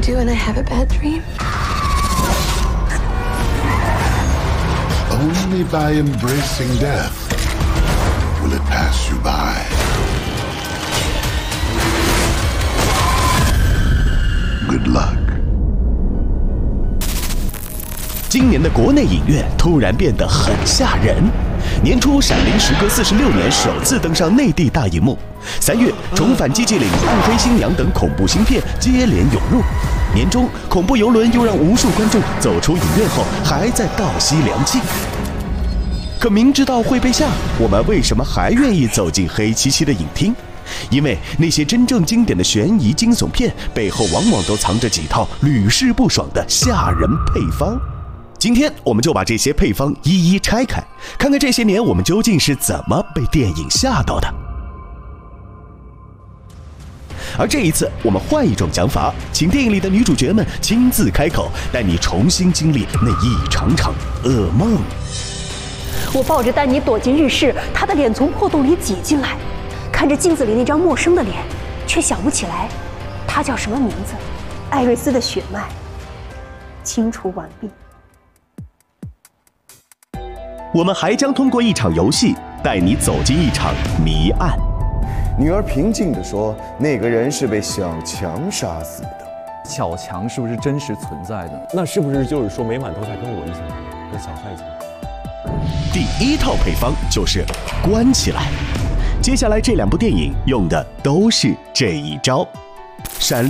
do when I have a bad dream? Only by embracing death will it pass you by. Good luck. 今年的国内影院突然变得很吓人。年初，《闪灵》时隔46年首次登上内地大荧幕。3月，重返寂寂岭、暗黑新娘等恐怖新片接连涌入。年中，恐怖游轮又让无数观众走出影院后还在倒吸凉气。可明知道会被吓，我们为什么还愿意走进黑漆漆的影厅？因为那些真正经典的悬疑惊悚片背后往往都藏着几套屡试不爽的吓人配方。今天我们就把这些配方一一拆开，看看这些年我们究竟是怎么被电影吓到的。而这一次我们换一种讲法，请电影里的女主角们亲自开口，带你重新经历那一场场噩梦。 我抱着丹尼躲进浴室，他的脸从破洞里挤进来，看着镜子里那张陌生的脸，却想不起来他叫什么名字。艾瑞斯的血脉清除完毕。 我们还将通过一场游戏带你走进一场谜案。 女儿平静地说：“那个人是被小强杀死的。” 小强是不是真实存在的？ 那是不是就是说没满头才跟我一层，跟小蔡一层？ 第一套配方就是关起来。接下来这2部电影用的都是这一招。闪